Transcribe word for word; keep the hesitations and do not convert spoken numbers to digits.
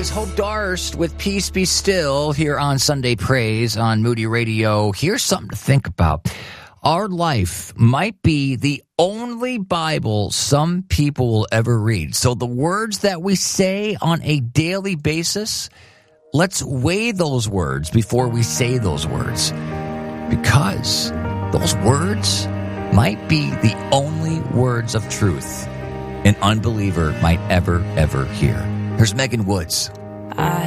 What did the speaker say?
guys. Hope Darst with Peace Be Still here on Sunday Praise on Moody Radio. Here's something to think about. Our life might be the only Bible some people will ever read. So the words that we say on a daily basis, let's weigh those words before we say those words. Because those words might be the only words of truth an unbeliever might ever, ever hear. Here's Megan Woods. I